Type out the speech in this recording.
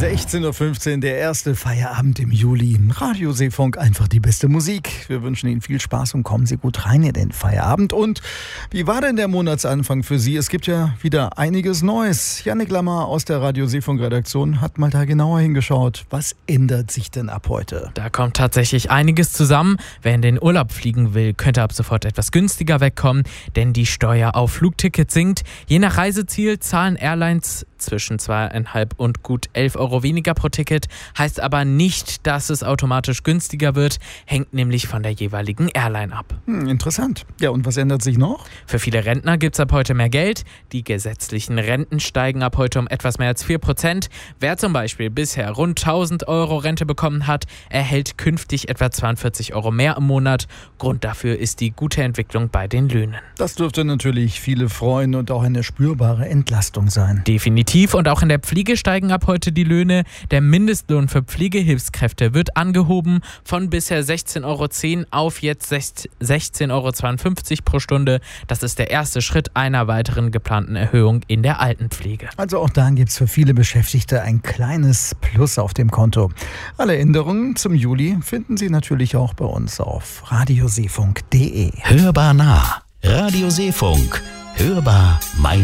16.15 Uhr, der erste Feierabend im Juli. Radio Seefunk, einfach die beste Musik. Wir wünschen Ihnen viel Spaß und kommen Sie gut rein in den Feierabend. Und wie war denn der Monatsanfang für Sie? Es gibt ja wieder einiges Neues. Jannik Lammer aus der Radio Seefunk-Redaktion hat mal da genauer hingeschaut. Was ändert sich denn ab heute? Da kommt tatsächlich einiges zusammen. Wer in den Urlaub fliegen will, könnte ab sofort etwas günstiger wegkommen, denn die Steuer auf Flugtickets sinkt. Je nach Reiseziel zahlen Airlines zwischen 2,5 und gut 11 Euro weniger pro Ticket, heißt aber nicht, dass es automatisch günstiger wird, hängt nämlich von der jeweiligen Airline ab. Interessant. Ja, und was ändert sich noch? Für viele Rentner gibt es ab heute mehr Geld. Die gesetzlichen Renten steigen ab heute um etwas mehr als 4%. Wer zum Beispiel bisher rund 1.000 Euro Rente bekommen hat, erhält künftig etwa 42 Euro mehr im Monat. Grund dafür ist die gute Entwicklung bei den Löhnen. Das dürfte natürlich viele freuen und auch eine spürbare Entlastung sein. Definitiv. Und auch in der Pflege steigen ab heute die Löhne. Der Mindestlohn für Pflegehilfskräfte wird angehoben von bisher 16,10 Euro auf jetzt 16,52 Euro pro Stunde. Das ist der erste Schritt einer weiteren geplanten Erhöhung in der Altenpflege. Also auch da gibt es für viele Beschäftigte ein kleines Plus auf dem Konto. Alle Änderungen zum Juli finden Sie natürlich auch bei uns auf radioseefunk.de. Hörbar nah. Radio Seefunk. Hörbar mein